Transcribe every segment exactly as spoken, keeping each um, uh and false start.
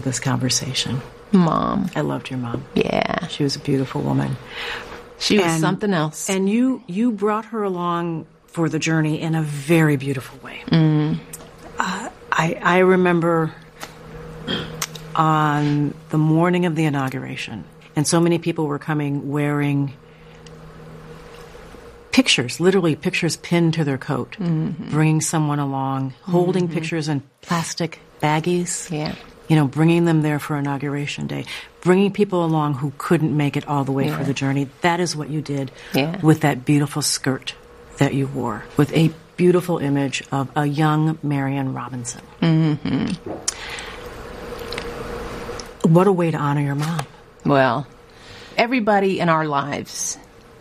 this conversation. Mom. I loved your mom. Yeah. She was a beautiful woman. She was and, something else. And you, you brought her along for the journey in a very beautiful way. Mm. Uh, I, I remember on the morning of the inauguration, and so many people were coming wearing pictures, literally pictures pinned to their coat, mm-hmm. bringing someone along, holding mm-hmm. pictures in plastic baggies. Yeah. You know, bringing them there for Inauguration Day, bringing people along who couldn't make it all the way yeah. for the journey. That is what you did yeah. with that beautiful skirt that you wore, with a beautiful image of a young Marion Robinson. Mm-hmm. What a way to honor your mom. Well, everybody in our lives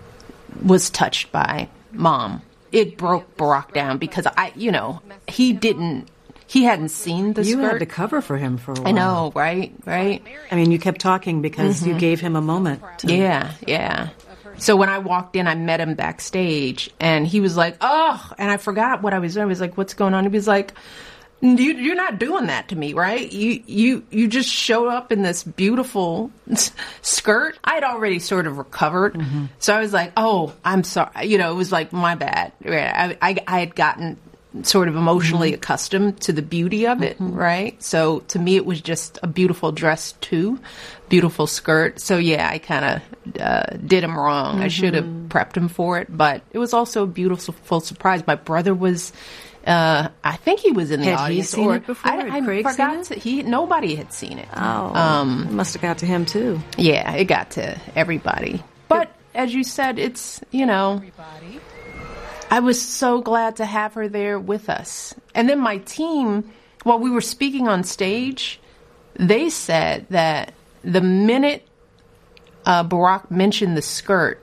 was touched by Mom. It broke Barack down because, I, you know, he didn't. He hadn't seen the you skirt. You had to cover for him for a while. I know, right? Right? I mean, you kept talking because mm-hmm. you gave him a moment. To... Yeah, yeah. So when I walked in, I met him backstage, and he was like, oh, and I forgot what I was doing. I was like, what's going on? He was like, you, you're not doing that to me, right? You you you just showed up in this beautiful skirt. I had already sort of recovered. Mm-hmm. So I was like, oh, I'm sorry. You know, it was like, my bad. I, I, I had gotten... sort of emotionally mm-hmm. accustomed to the beauty of it, mm-hmm. right? So to me, it was just a beautiful dress too, beautiful skirt. So yeah, I kind of uh, did him wrong. Mm-hmm. I should have prepped him for it, but it was also a beautiful surprise. My brother was, uh, I think he was in the had audience. Had he seen or, it before? I, I Craig forgot seen it? To, he nobody had seen it. Oh, um, it must have got to him too. Yeah, it got to everybody. But as you said, it's you know. Everybody. I was so glad to have her there with us. And then my team, while we were speaking on stage, they said that the minute uh, Barack mentioned the skirt,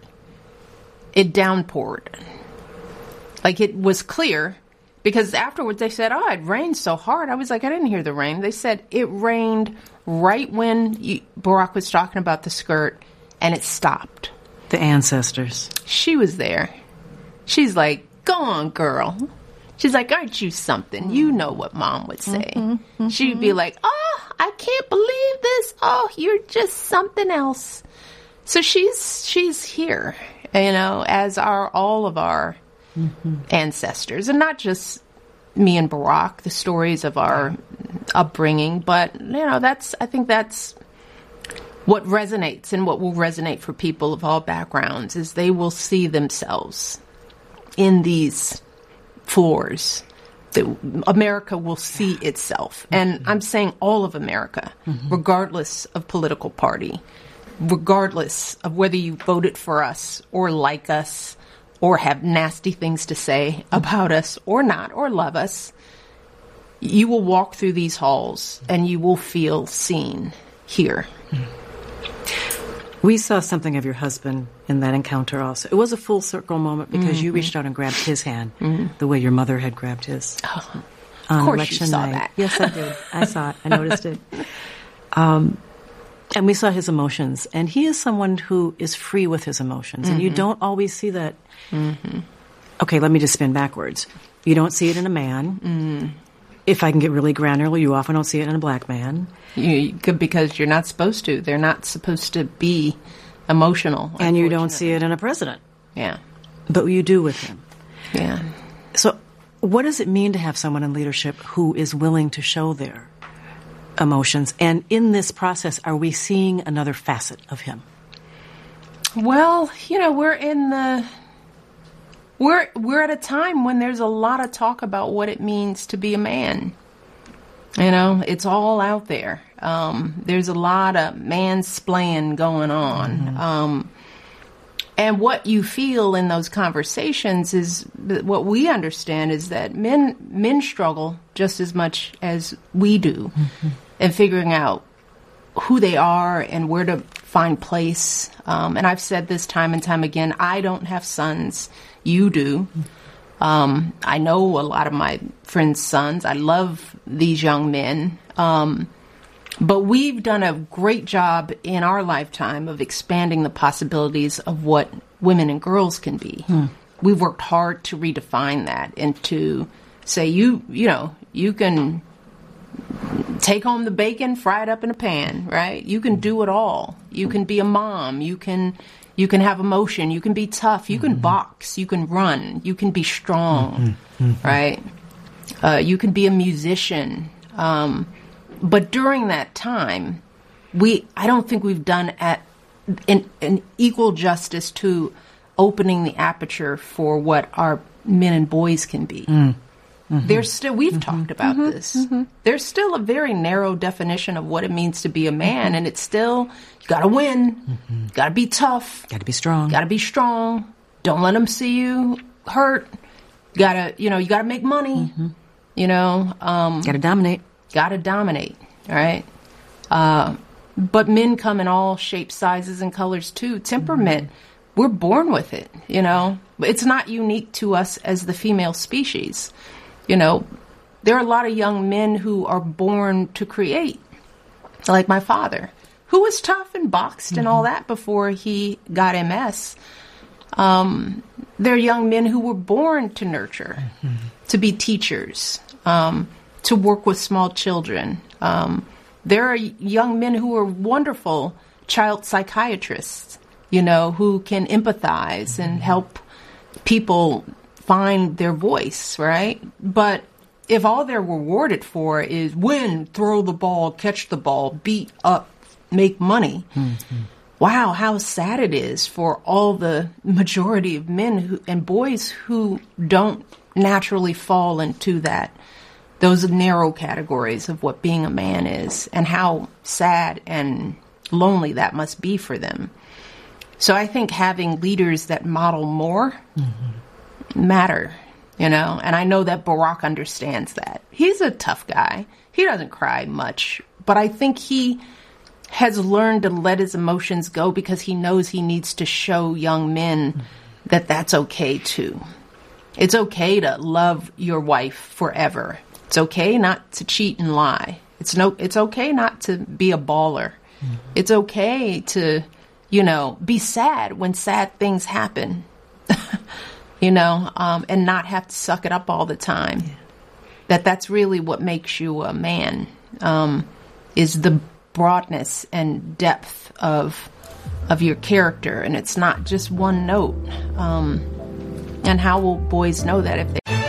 it downpoured. Like, it was clear, because afterwards they said, oh, it rained so hard. I was like, I didn't hear the rain. They said it rained right when you, Barack was talking about the skirt, and it stopped. The ancestors. She was there. She's like, go on, girl. She's like, aren't you something? You know what Mom would say. Mm-hmm, mm-hmm. She'd be like, oh, I can't believe this. Oh, you're just something else. So she's she's here, you know, as are all of our mm-hmm. ancestors. And not just me and Barack, the stories of our upbringing. But, you know, that's I think that's what resonates and what will resonate for people of all backgrounds is they will see themselves in these floors. That America will see itself. And I'm saying all of America, mm-hmm. regardless of political party, regardless of whether you voted for us or like us or have nasty things to say about us or not or love us, you will walk through these halls and you will feel seen here. Mm-hmm. We saw something of your husband in that encounter also. It was a full circle moment because mm-hmm. you reached out and grabbed his hand mm-hmm. the way your mother had grabbed his. Oh, on of course election you saw night. that. Yes, I did. I saw it. I noticed it. Um, and we saw his emotions. And he is someone who is free with his emotions. Mm-hmm. And you don't always see that. Mm-hmm. Okay, let me just spin backwards. You don't see it in a man. Mm-hmm. If I can get really granular, you often don't see it in a black man. You, because you're not supposed to. They're not supposed to be emotional. And you don't see it in a president. Yeah. But you do with him. Yeah. So what does it mean to have someone in leadership who is willing to show their emotions? And in this process, are we seeing another facet of him? Well, you know, we're in the... We're we're at a time when there's a lot of talk about what it means to be a man. You know, it's all out there. Um, there's a lot of mansplaining going on. Mm-hmm. Um, and what you feel in those conversations is what we understand is that men men struggle just as much as we do mm-hmm. in figuring out who they are and where to find place. Um, and I've said this time and time again, I don't have sons. You do. Um, I know a lot of my friends' sons. I love these young men. Um, but we've done a great job in our lifetime of expanding the possibilities of what women and girls can be. Hmm. We've worked hard to redefine that and to say, you, you know, you can take home the bacon, fry it up in a pan, right? You can do it all. You can be a mom. You can you can have emotion. You can be tough. You can mm-hmm. box. You can run. You can be strong, mm-hmm. right? Uh, you can be a musician. Um, but during that time, we I don't think we've done at an, an equal justice to opening the aperture for what our men and boys can be. Mm. Mm-hmm. There's still, we've mm-hmm. talked about mm-hmm. this. Mm-hmm. There's still a very narrow definition of what it means to be a man, and it's still, you gotta win, mm-hmm. you gotta be tough, gotta be strong, gotta be strong. Don't let them see you hurt. You gotta, you know, you gotta make money. Mm-hmm. You know, um, gotta dominate. Gotta dominate. All right. Uh, but men come in all shapes, sizes, and colors too. Temperament. Mm-hmm. We're born with it, you know. It's not unique to us as the female species. You know, there are a lot of young men who are born to create, like my father, who was tough and boxed mm-hmm. and all that before he got M S. Um, there are young men who were born to nurture, mm-hmm. to be teachers, um, to work with small children. Um, there are young men who are wonderful child psychiatrists, you know, who can empathize and help people find their voice, right? But if all they're rewarded for is win, throw the ball, catch the ball, beat up, make money, mm-hmm. wow, how sad it is for all the majority of men who, and boys who don't naturally fall into that, those narrow categories of what being a man is, and how sad and lonely that must be for them. So I think having leaders that model more mm-hmm. matter, you know, and I know that Barack understands that. He's a tough guy. He doesn't cry much, but I think he has learned to let his emotions go because he knows he needs to show young men mm-hmm. that that's okay too. It's okay to love your wife forever. It's okay not to cheat and lie. It's no. It's okay not to be a baller. Mm-hmm. It's okay to, you know, be sad when sad things happen, you know, um, and not have to suck it up all the time. Yeah. That that's really what makes you a man, um, is the broadness and depth of of your character, and it's not just one note. Um, and how will boys know that if they...